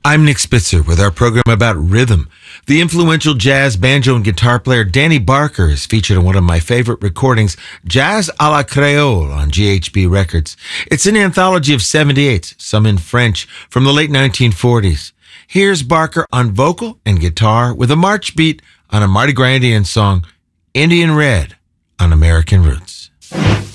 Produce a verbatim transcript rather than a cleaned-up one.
I'm Nick Spitzer with our program about rhythm. The influential jazz banjo and guitar player Danny Barker is featured on one of my favorite recordings, Jazz à la Creole, on G H B Records. It's an anthology of seventy-eights, some in French, from the late nineteen forties. Here's Barker on vocal and guitar with a march beat on a Mardi Gras Indian song, Indian Red, on American Roots.